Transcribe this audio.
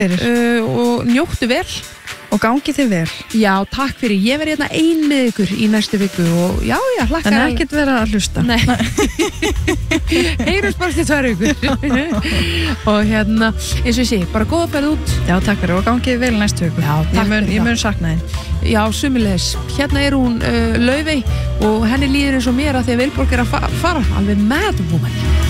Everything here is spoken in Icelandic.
og njóttu vel og gangi þið vel. Já, takk fyrir, ég verði hérna ein með ykkur í næstu viku og já, hlakka. Þannig ekkert vera að hlusta. Nei. Heyrjumst bara til 2 vikur. Og hérna, eins og ég sé, bara góða ferð út. Já, takk fyrir og gangi þið vel næstu viku. Já, takk fyrir. Ég mun sakna þið. Já, sömuleiðis. Hérna hún Laufey og henni líður eins og mér að því að Vilborg að fara alveg mad woman.